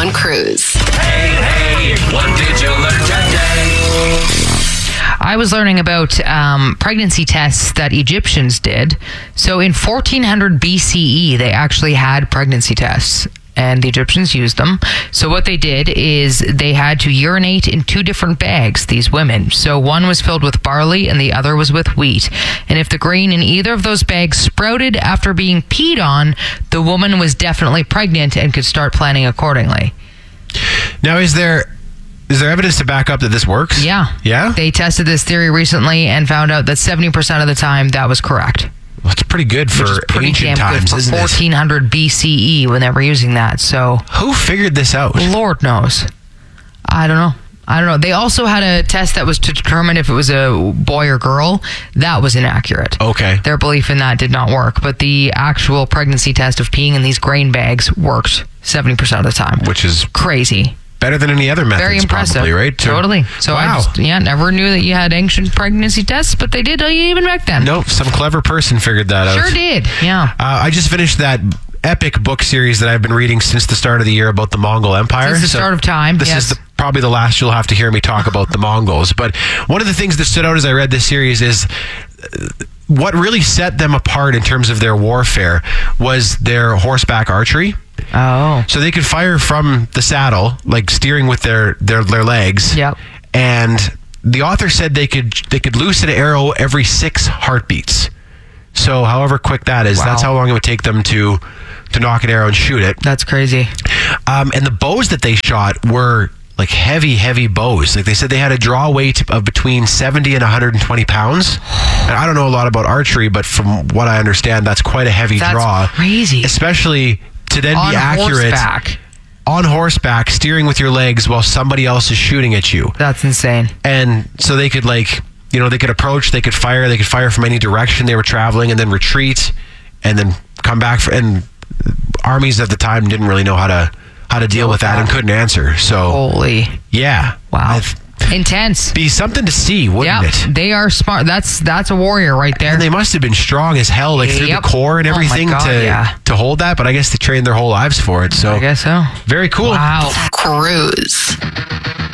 on Cruise. Hey, what did you learn today? I was learning about pregnancy tests that Egyptians did. So in 1400 BCE, they actually had pregnancy tests, and the Egyptians used them. So what they did is they had to urinate in two different bags, these women. So one was filled with barley and the other was with wheat. And if the grain in either of those bags sprouted after being peed on, the woman was definitely pregnant and could start planning accordingly. Now, is there evidence to back up that this works? Yeah. Yeah? They tested this theory recently and found out that 70% of the time that was correct. Well, it's pretty good for Pretty ancient damn times, good for isn't it? 1400 BCE when they were using that. So Who figured this out? Lord knows. I don't know. They also had a test that was to determine if it was a boy or girl. That was inaccurate. Okay. Their belief in that did not work. But the actual pregnancy test of peeing in these grain bags worked 70% of the time. Which is crazy. better than any other methods, Very impressive. probably, right? Totally. So wow. I never knew that you had ancient pregnancy tests, but they did even back then. Nope, some clever person figured that out. Sure did. Yeah. I just finished that epic book series that I've been reading since the start of the year about the Mongol Empire. Since the start of time, This yes. is probably the last you'll have to hear me talk about the Mongols. But one of the things that stood out as I read this series is what really set them apart in terms of their warfare was their horseback archery. Oh. So they could fire from the saddle, like steering with their legs. Yep. And the author said they could loose an arrow every 6 heartbeats. So however quick that is, Wow. that's how long it would take them to knock an arrow and shoot it. That's crazy. And the bows that they shot were like heavy bows. Like they said they had a draw weight of between 70 and 120 pounds. And I don't know a lot about archery, but from what I understand, that's quite a heavy That's draw. crazy. Especially to then On be accurate horseback. on horseback, steering with your legs while somebody else is shooting at you. That's insane. And so they could they could approach, they could fire from any direction they were traveling and then retreat and then come back. And armies at the time didn't really know how to deal with that and couldn't answer. So, Holy. yeah. Wow. Intense. Be something to see, wouldn't it? They are smart. That's a warrior right there. And they must have been strong as hell, like through the Yep. core and Oh my everything God, to hold that. But I guess they trained their whole lives for it. So I guess so. very cool. Wow. Cruise.